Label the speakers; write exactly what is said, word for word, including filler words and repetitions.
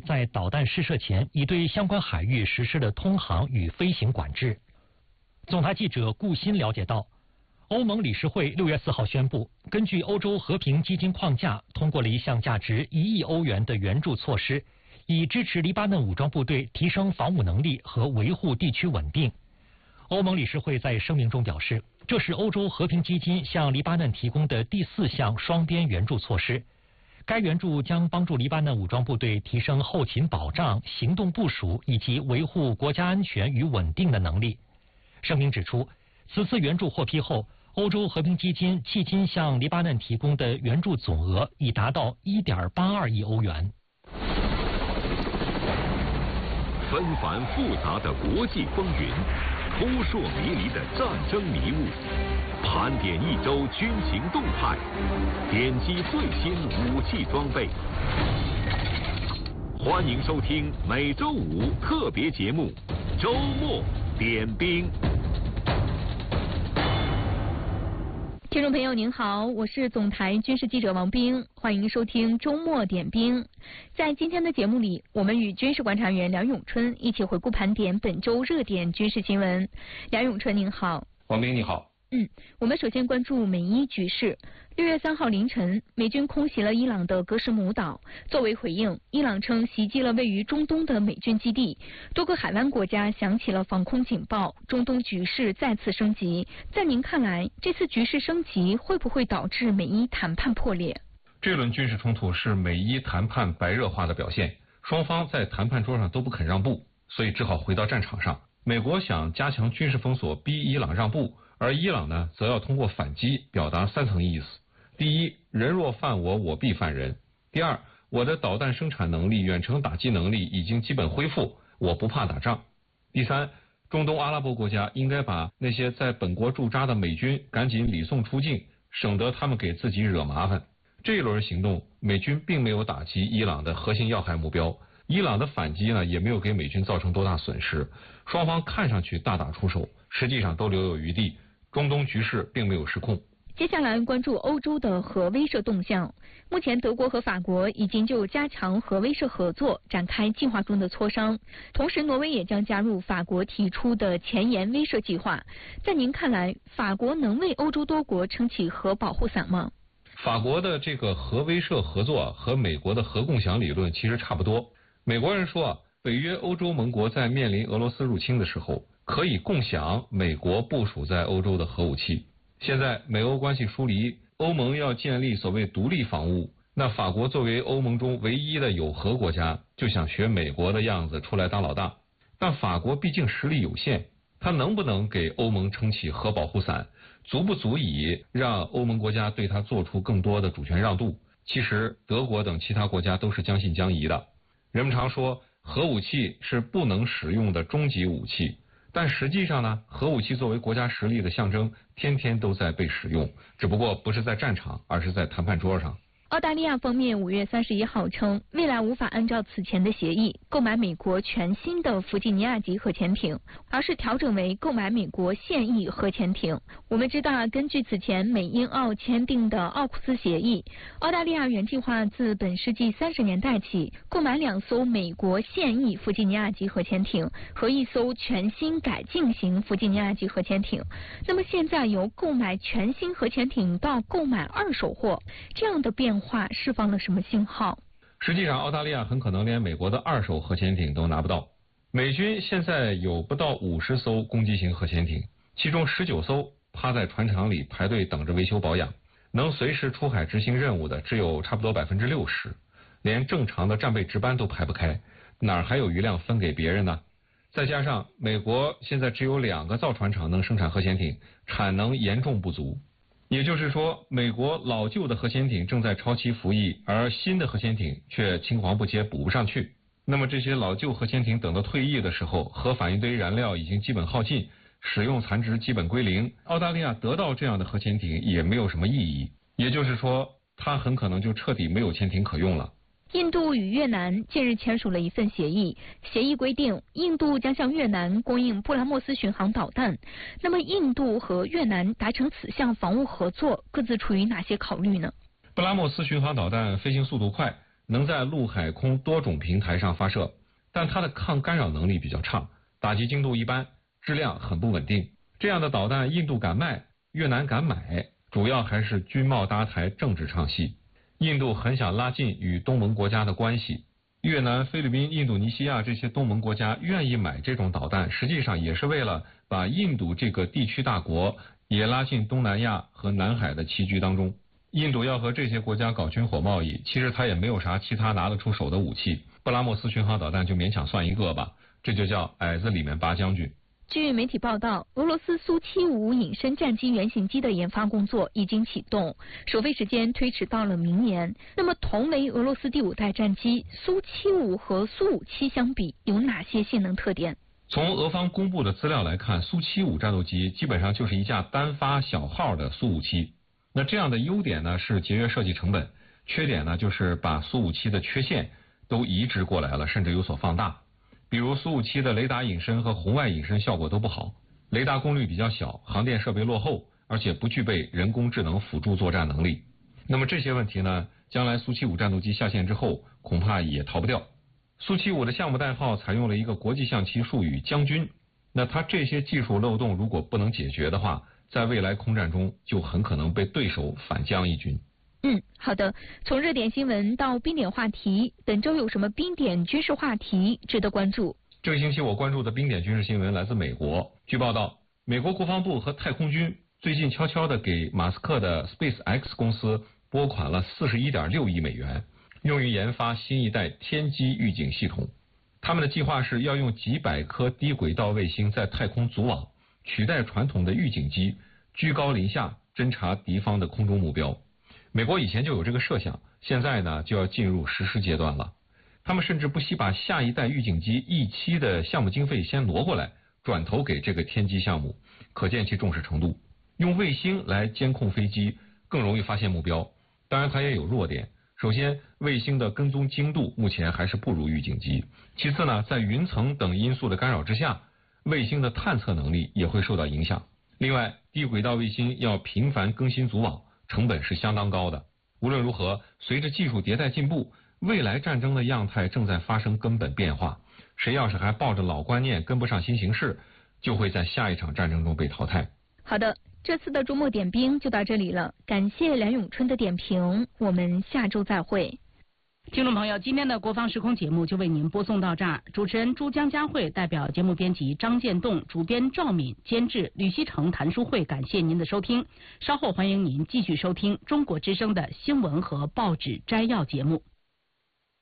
Speaker 1: 在导弹试射前已对相关海域实施了通航与飞行管制。总台记者顾鑫了解到，欧盟理事会六月四号宣布，根据欧洲和平基金框架，通过了一项价值一亿欧元的援助措施，以支持黎巴嫩武装部队提升防务能力和维护地区稳定。欧盟理事会在声明中表示，这是欧洲和平基金向黎巴嫩提供的第四项双边援助措施。该援助将帮助黎巴嫩武装部队提升后勤保障、行动部署以及维护国家安全与稳定的能力。声明指出，此次援助获批后，欧洲和平基金迄今向黎巴嫩提供的援助总额已达到 一点八二亿欧元。
Speaker 2: 纷繁复杂的国际风云，扑朔迷离的战争迷雾，盘点一周军情动态，点击最新武器装备。欢迎收听每周五特别节目《周末点兵》。
Speaker 3: 听众朋友您好，我是总台军事记者王冰，欢迎收听周末点兵。在今天的节目里，我们与军事观察员梁永春一起回顾盘点本周热点军事新闻。梁永春您好。
Speaker 4: 王冰你好。
Speaker 3: 嗯，我们首先关注美伊局势。六月三号凌晨，美军空袭了伊朗的格什姆岛。作为回应，伊朗称袭击了位于中东的美军基地。多个海湾国家响起了防空警报，中东局势再次升级。在您看来，这次局势升级会不会导致美伊谈判破裂？
Speaker 4: 这轮军事冲突是美伊谈判白热化的表现，双方在谈判桌上都不肯让步，所以只好回到战场上。美国想加强军事封锁，逼伊朗让步。而伊朗呢，则要通过反击表达三层意思：第一，人若犯我，我必犯人；第二，我的导弹生产能力、远程打击能力已经基本恢复，我不怕打仗；第三，中东阿拉伯国家应该把那些在本国驻扎的美军赶紧礼送出境，省得他们给自己惹麻烦。这一轮行动，美军并没有打击伊朗的核心要害目标，伊朗的反击呢，也没有给美军造成多大损失。双方看上去大打出手，实际上都留有余地。中东局势并没有失控。
Speaker 3: 接下来关注欧洲的核威慑动向。目前，德国和法国已经就加强核威慑合作展开计划中的磋商，同时挪威也将加入法国提出的前沿威慑计划。在您看来，法国能为欧洲多国撑起核保护伞吗？
Speaker 4: 法国的这个核威慑合作和美国的核共享理论其实差不多。美国人说啊，北约欧洲盟国在面临俄罗斯入侵的时候，可以共享美国部署在欧洲的核武器。现在美欧关系疏离，欧盟要建立所谓独立防务，那法国作为欧盟中唯一的有核国家，就想学美国的样子出来当老大。但法国毕竟实力有限，它能不能给欧盟撑起核保护伞，足不足以让欧盟国家对它做出更多的主权让渡？其实德国等其他国家都是将信将疑的。人们常说核武器是不能使用的终极武器，但实际上呢，核武器作为国家实力的象征，天天都在被使用，只不过不是在战场，而是在谈判桌上。
Speaker 3: 澳大利亚方面五月三十一号称，未来无法按照此前的协议购买美国全新的弗吉尼亚级核潜艇，而是调整为购买美国现役核潜艇。我们知道啊，根据此前美英澳签订的奥库斯协议，澳大利亚原计划自本世纪三十年代起购买两艘美国现役弗吉尼亚级核潜艇和一艘全新改进型弗吉尼亚级核潜艇。那么现在由购买全新核潜艇到购买二手货，这样的变化话释放了什么信号？
Speaker 4: 实际上，澳大利亚很可能连美国的二手核潜艇都拿不到。美军现在有不到五十艘攻击型核潜艇，其中十九艘趴在船厂里排队等着维修保养，能随时出海执行任务的只有差不多百分之六十，连正常的战备值班都排不开，哪儿还有余量分给别人呢？再加上美国现在只有两个造船厂能生产核潜艇，产能严重不足。也就是说，美国老旧的核潜艇正在超期服役，而新的核潜艇却青黄不接，补不上去。那么这些老旧核潜艇等到退役的时候，核反应堆燃料已经基本耗尽，使用残值基本归零，澳大利亚得到这样的核潜艇也没有什么意义。也就是说，它很可能就彻底没有潜艇可用了。
Speaker 3: 印度与越南近日签署了一份协议，协议规定印度将向越南供应布拉莫斯巡航导弹。那么印度和越南达成此项防务合作，各自出于哪些考虑呢？
Speaker 4: 布拉莫斯巡航导弹飞行速度快， 能在陆海空多种平台上发射，但它的抗干扰能力比较差，打击精度一般，质量很不稳定。这样的导弹印度敢卖，越南敢买，主要还是军贸搭台，政治唱戏。印度很想拉近与东盟国家的关系，越南、菲律宾、印度尼西亚这些东盟国家愿意买这种导弹，实际上也是为了把印度这个地区大国也拉进东南亚和南海的棋局当中。印度要和这些国家搞军火贸易，其实它也没有啥其他拿得出手的武器，布拉莫斯巡航导弹就勉强算一个吧，这就叫矮子里面拔将军。
Speaker 3: 据媒体报道，俄罗斯苏七五隐身战机原型机的研发工作已经启动，首飞时间推迟到了明年。那么，同为俄罗斯第五代战机，苏七五和苏五七相比，有哪些性能特点？
Speaker 4: 从俄方公布的资料来看，苏七五战斗机基本上就是一架单发小号的苏五七。那这样的优点呢是节约设计成本，缺点呢就是把苏五七的缺陷都移植过来了，甚至有所放大。比如苏五七的雷达隐身和红外隐身效果都不好，雷达功率比较小，航电设备落后，而且不具备人工智能辅助作战能力。那么这些问题呢，将来苏七五战斗机下线之后恐怕也逃不掉。苏七五的项目代号采用了一个国际象棋术语将军，那它这些技术漏洞如果不能解决的话，在未来空战中就很可能被对手反将一军。
Speaker 3: 嗯，好的。从热点新闻到冰点话题，本周有什么冰点军事话题值得关注？
Speaker 4: 这个星期我关注的冰点军事新闻来自美国。据报道，美国国防部和太空军最近悄悄地给马斯克的 SpaceX 公司拨款了 四十一点六亿美元，用于研发新一代天基预警系统。他们的计划是要用几百颗低轨道卫星在太空组网，取代传统的预警机，居高临下侦察敌方的空中目标。美国以前就有这个设想，现在呢就要进入实施阶段了。他们甚至不惜把下一代预警机 E 七的项目经费先挪过来，转投给这个天基项目，可见其重视程度。用卫星来监控飞机更容易发现目标，当然它也有弱点。首先，卫星的跟踪精度目前还是不如预警机。其次呢，在云层等因素的干扰之下，卫星的探测能力也会受到影响。另外，低轨道卫星要频繁更新组网，成本是相当高的。无论如何，随着技术迭代进步，未来战争的样态正在发生根本变化。谁要是还抱着老观念跟不上新形势，就会在下一场战争中被淘汰。
Speaker 3: 好的，这次的周末点兵就到这里了，感谢梁永春的点评，我们下周再会。
Speaker 5: 听众朋友，今天的国防时空节目就为您播送到这儿。主持人朱江佳慧代表节目编辑张建栋、主编赵敏、监制吕希成、谭淑慧，感谢您的收听。稍后欢迎您继续收听中国之声的新闻和报纸摘要节目。